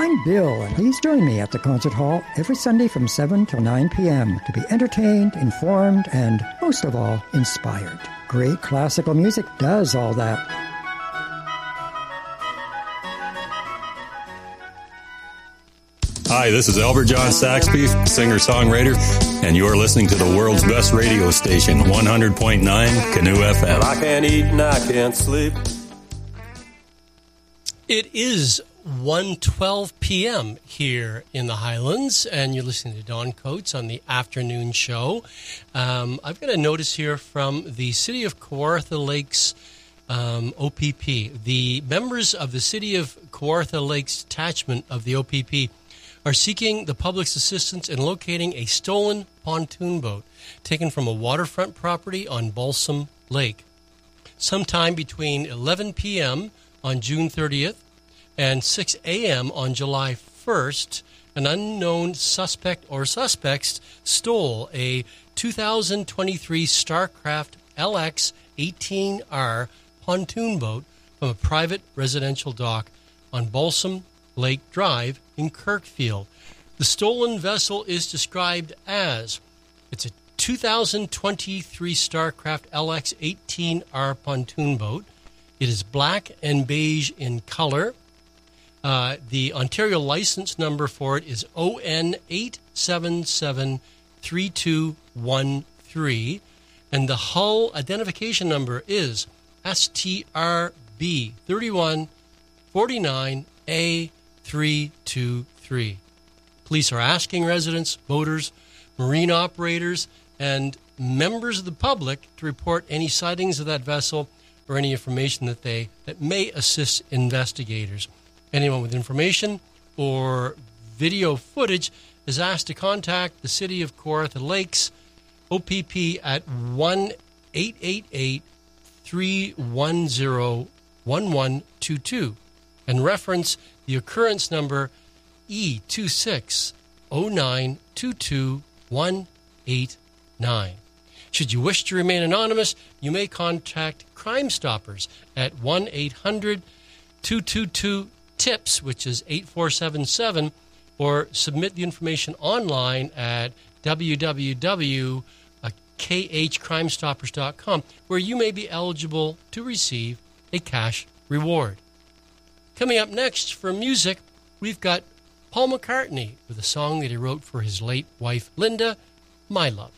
I'm Bill, and please join me at the Concert Hall every Sunday from 7 till 9 p.m. to be entertained, informed, and, most of all, inspired. Great classical music does all that. Hi, this is Albert John Saxby, singer-songwriter, and you're listening to the world's best radio station, 100.9 Canoe FM. I can't eat and I can't sleep. It is 1:12 p.m. here in the Highlands, and you're listening to Don Coates on the afternoon show. I've got a notice here from the City of Kawartha Lakes OPP. The members of the City of Kawartha Lakes detachment of the OPP are seeking the public's assistance in locating a stolen pontoon boat taken from a waterfront property on Balsam Lake. Sometime between 11 p.m. on June 30th and 6 a.m. on July 1st, an unknown suspect or suspects stole a 2023 Starcraft LX 18R pontoon boat from a private residential dock on Balsam Lake Drive in Kirkfield. The stolen vessel is described as, it's a 2023 Starcraft LX 18R pontoon boat. It is black and beige in color. The Ontario license number for it is ON 8773213, and the hull identification number is STRB 3149A323. Police are asking residents, boaters, marine operators, and members of the public to report any sightings of that vessel or any information that may assist investigators. Anyone with information or video footage is asked to contact the City of Kawartha Lakes OPP at 1-888-310-1122 and reference the occurrence number E2609222189. Should you wish to remain anonymous, you may contact Crime Stoppers at 1-800-222-TIPS, which is 8477, or submit the information online at www.khcrimestoppers.com, where you may be eligible to receive a cash reward. Coming up next for music, we've got Paul McCartney with a song that he wrote for his late wife, Linda, My Love.